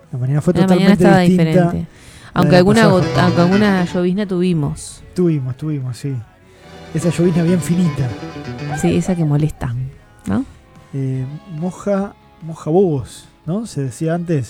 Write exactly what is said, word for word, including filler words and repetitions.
La mañana fue La totalmente mañana estaba distinta. diferente. Aunque del alguna, pasado. go- aunque alguna llovizna tuvimos. Tuvimos, tuvimos, sí. Esa llovizna bien finita. Sí, esa que molesta, ¿no? Eh, moja, moja bobos, ¿no? Se decía antes.